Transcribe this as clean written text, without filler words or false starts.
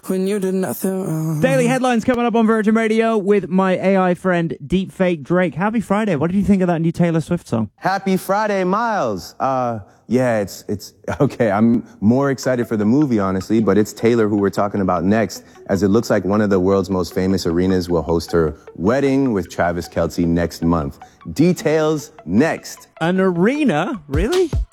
when you did nothing wrong. Daily headlines coming up on Virgin Radio with my AI friend Deepfake Drake. Happy Friday. What did you think of that new Taylor Swift song? Happy Friday, Miles. Yeah, it's okay. I'm more excited for the movie, honestly, but it's Taylor who we're talking about next, as it looks like one of the world's most famous arenas will host her wedding with Travis Kelce next month. Details next. An arena? Really?